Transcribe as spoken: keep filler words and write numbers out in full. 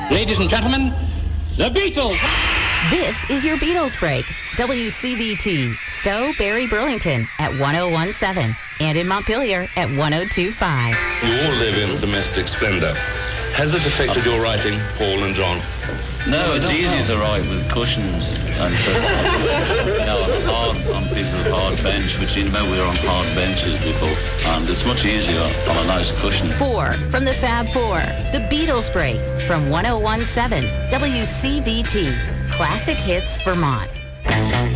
Ladies and gentlemen, the Beatles. This is your Beatles break. W C V T, Stowe, Barry, Burlington at one oh one point seven and in Montpelier at one oh two point five. You all live in domestic splendor. Has this affected your writing, Paul and John? No, it's easier to write with cushions and so you know, on a hard, on pieces of hard bench, which you know we were on hard benches before, and it's much easier on a nice cushion. Four from the Fab Four, the Beatles break from one oh one point seven W C V T, Classic Hits Vermont.